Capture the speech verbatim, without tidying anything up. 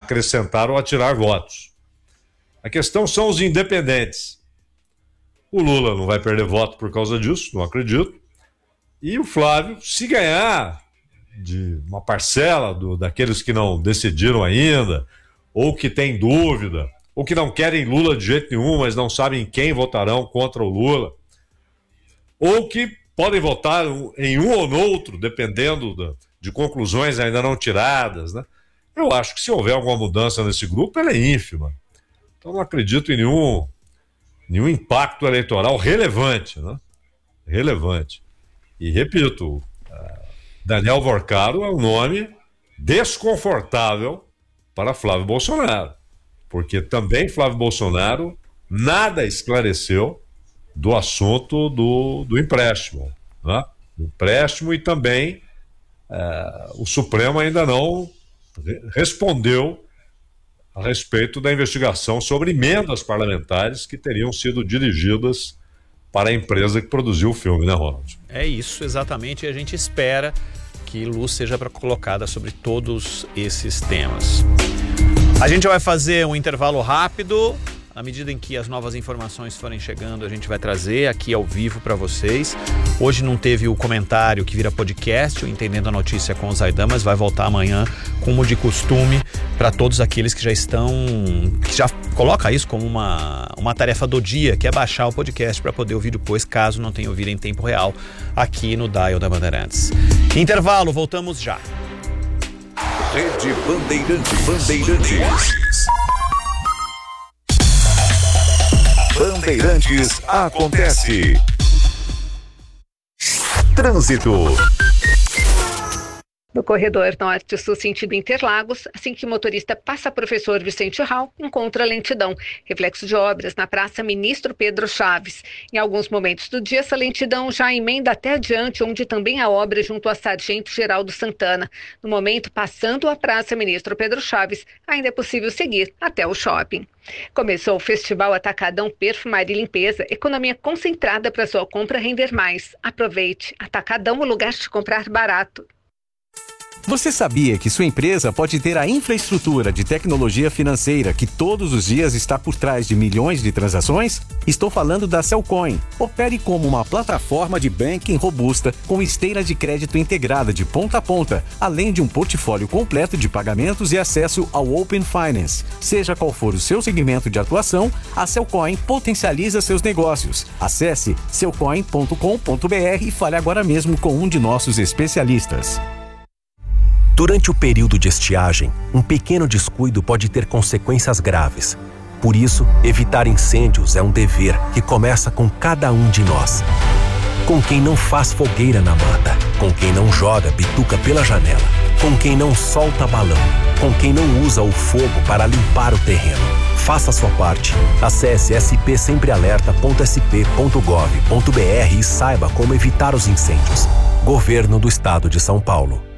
acrescentar ou a tirar votos. A questão são os independentes. O Lula não vai perder voto por causa disso, não acredito. E o Flávio, se ganhar de uma parcela do, daqueles que não decidiram ainda, ou que têm dúvida, ou que não querem Lula de jeito nenhum, mas não sabem quem votarão contra o Lula, ou que podem votar em um ou no outro, dependendo da, de conclusões ainda não tiradas, né? Eu acho que se houver alguma mudança nesse grupo, ela é ínfima. Então não acredito em nenhum, nenhum impacto eleitoral relevante, né? Relevante. E repito, Daniel Vorcaro é um nome desconfortável para Flávio Bolsonaro, porque também Flávio Bolsonaro nada esclareceu do assunto do, do empréstimo, né? Do empréstimo, e também é, o Supremo ainda não respondeu a respeito da investigação sobre emendas parlamentares que teriam sido dirigidas para a empresa que produziu o filme, né, Ronald? É isso, exatamente, e a gente espera que luz seja colocada sobre todos esses temas. A gente vai fazer um intervalo rápido. À medida em que as novas informações forem chegando, a gente vai trazer aqui ao vivo para vocês. Hoje não teve o comentário que vira podcast, o Entendendo a Notícia com o Zaidan, mas vai voltar amanhã, como de costume, para todos aqueles que já estão, que já coloca isso como uma, uma tarefa do dia, que é baixar o podcast para poder ouvir depois, caso não tenha ouvido em tempo real, aqui no Dial da Bandeirantes. Intervalo, voltamos já. Rede Bandeirantes. Bandeirantes. Bandeirantes acontece. Trânsito. No corredor norte-sul sentido Interlagos, assim que o motorista passa Professor Vicente Hall, encontra lentidão, reflexo de obras na Praça Ministro Pedro Chaves. Em alguns momentos do dia, essa lentidão já emenda até adiante, onde também há obra junto a Sargento Geraldo Santana. No momento, passando a Praça Ministro Pedro Chaves, ainda é possível seguir até o shopping. Começou o Festival Atacadão Perfumaria e Limpeza, economia concentrada para sua compra render mais. Aproveite, Atacadão, o lugar de comprar barato. Você sabia que sua empresa pode ter a infraestrutura de tecnologia financeira que todos os dias está por trás de milhões de transações? Estou falando da Cellcoin. Opere como uma plataforma de banking robusta com esteira de crédito integrada de ponta a ponta, além de um portfólio completo de pagamentos e acesso ao Open Finance. Seja qual for o seu segmento de atuação, a Cellcoin potencializa seus negócios. Acesse cellcoin ponto com ponto b r e fale agora mesmo com um de nossos especialistas. Durante o período de estiagem, um pequeno descuido pode ter consequências graves. Por isso, evitar incêndios é um dever que começa com cada um de nós. Com quem não faz fogueira na mata, com quem não joga bituca pela janela, com quem não solta balão, com quem não usa o fogo para limpar o terreno. Faça a sua parte. Acesse s p sempre alerta ponto s p ponto gov ponto b r e saiba como evitar os incêndios. Governo do Estado de São Paulo.